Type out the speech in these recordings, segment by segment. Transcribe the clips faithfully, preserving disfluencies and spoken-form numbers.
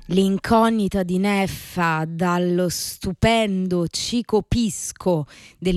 L'incognita di Neffa dallo stupendo Chico Pisco del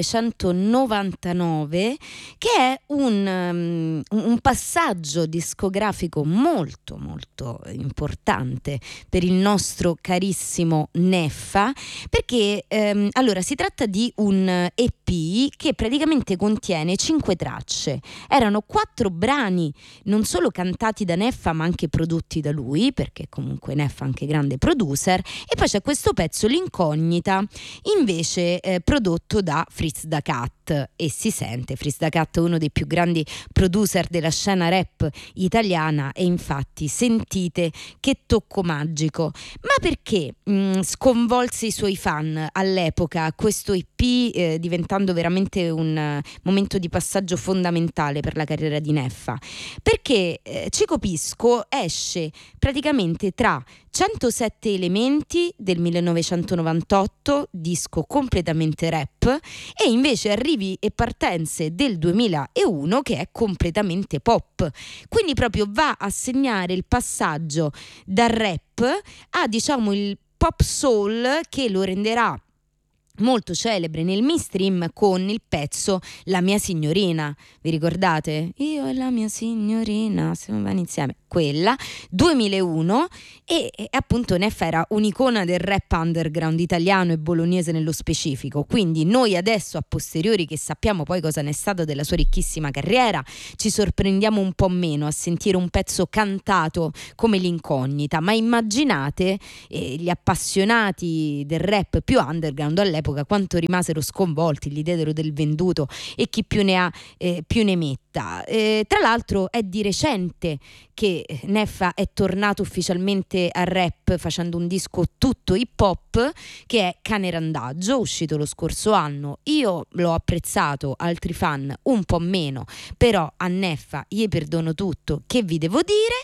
millenovecentonovantanove, che è un, um, un passaggio discografico molto molto importante per il nostro carissimo Neffa, perché um, allora si tratta di un E P che praticamente contiene cinque tracce. Erano quattro brani non solo cantati da Neffa ma anche prodotti da lui, perché comunque Neffa anche grande producer, e poi c'è questo pezzo, L'incognita, invece eh, prodotto da Fritz Da Cat, e si sente. Fritz Da Cat è uno dei più grandi producer della scena rap italiana, e infatti sentite che tocco magico. Ma perché mh, sconvolse i suoi fan all'epoca questo E P, eh, diventando veramente un uh, momento di passaggio fondamentale per la carriera di Neffa? Perché eh, Chico Pisco esce praticamente tra centosette elementi del millenovecentonovantotto, disco completamente rap, e invece Arrivi e partenze del duemilauno, che è completamente pop. Quindi proprio va a segnare il passaggio dal rap a, diciamo, il pop soul, che lo renderà molto celebre nel mainstream con il pezzo La mia signorina. Vi ricordate? Io e la mia signorina siamo bene insieme. Quella, duemilauno, e, e appunto Neffa era un'icona del rap underground italiano e bolognese nello specifico. Quindi noi adesso, a posteriori, che sappiamo poi cosa ne è stato della sua ricchissima carriera, ci sorprendiamo un po' meno a sentire un pezzo cantato come L'incognita. Ma immaginate eh, gli appassionati del rap più underground all'epoca quanto rimasero sconvolti, gli diedero del venduto, e chi più ne ha eh, più ne metta. Eh, tra l'altro è di recente che Neffa è tornato ufficialmente al rap facendo un disco tutto hip hop che è Canerandaggio, uscito lo scorso anno. Io l'ho apprezzato, altri fan un po' meno, però a Neffa gli perdono tutto, che vi devo dire.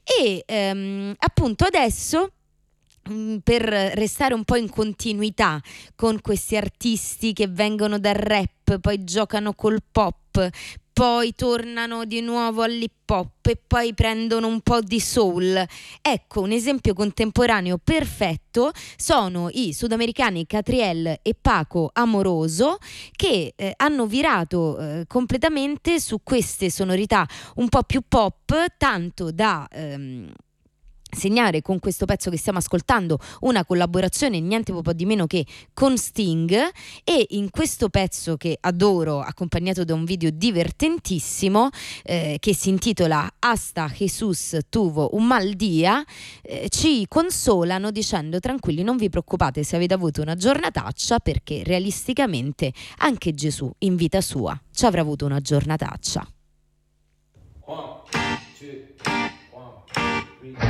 E ehm, appunto adesso, per restare un po' in continuità con questi artisti che vengono dal rap, poi giocano col pop, poi tornano di nuovo all'hip hop e poi prendono un po' di soul. Ecco, un esempio contemporaneo perfetto sono i sudamericani Catriel e Paco Amoroso, che eh, hanno virato eh, completamente su queste sonorità un po' più pop, tanto da ehm, segnare con questo pezzo che stiamo ascoltando una collaborazione niente po' di meno che con Sting, e in questo pezzo che adoro, accompagnato da un video divertentissimo eh, che si intitola Hasta Jesus tuvo un mal día, eh, ci consolano dicendo: tranquilli, non vi preoccupate se avete avuto una giornataccia, perché realisticamente anche Gesù in vita sua ci avrà avuto una giornataccia.